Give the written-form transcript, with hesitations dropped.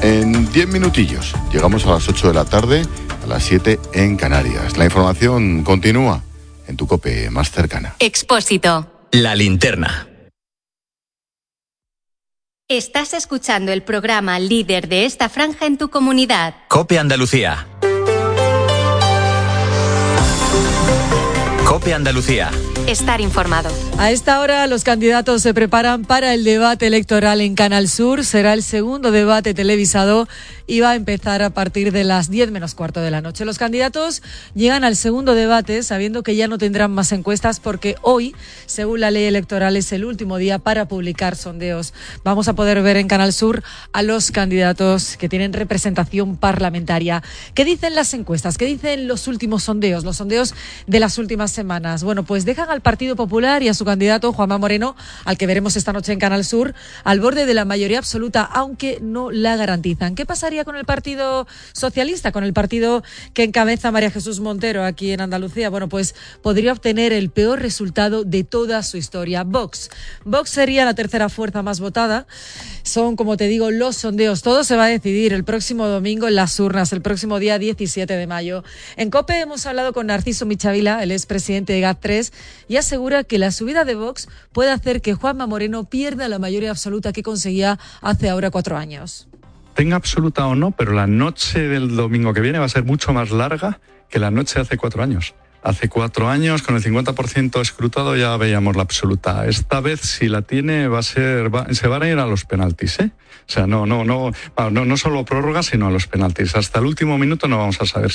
En 10 minutillos llegamos a las 8 de la tarde, a las 7 en Canarias. La información continúa en tu COPE más cercana. Expósito. La linterna. Estás escuchando el programa líder de esta franja en tu comunidad. COPE Andalucía. COPE Andalucía. Estar informado. A esta hora los candidatos se preparan para el debate electoral en Canal Sur. Será el segundo debate televisado y va a empezar a partir de las 10 menos cuarto de la noche. Los candidatos llegan al segundo debate sabiendo que ya no tendrán más encuestas porque hoy, según la ley electoral, es el último día para publicar sondeos. Vamos a poder ver en Canal Sur a los candidatos que tienen representación parlamentaria. ¿Qué dicen las encuestas? ¿Qué dicen los últimos sondeos? Los sondeos de las últimas semanas. Bueno, pues dejan al Partido Popular y a su candidato Juanma Moreno, al que veremos esta noche en Canal Sur, al borde de la mayoría absoluta, aunque no la garantizan. ¿Qué pasaría con el Partido Socialista, con el partido que encabeza María Jesús Montero aquí en Andalucía? Bueno, pues podría obtener el peor resultado de toda su historia. Vox sería la tercera fuerza más votada. Son, como te digo, los sondeos. Todo se va a decidir el próximo domingo en las urnas, el próximo día 17 de mayo. En COPE hemos hablado con Narciso Michavila, el expresidente de GAT3, y asegura que la subida de Vox puede hacer que Juanma Moreno pierda la mayoría absoluta que conseguía hace ahora 4 años. Tenga absoluta o no, pero la noche del domingo que viene va a ser mucho más larga que la noche de hace 4 años. Hace 4 años, con el 50% escrutado, ya veíamos la absoluta. Esta vez, si la tiene, se van a ir a los penaltis, ¿eh? O sea, no solo prórroga, sino a los penaltis. Hasta el último minuto no vamos a saber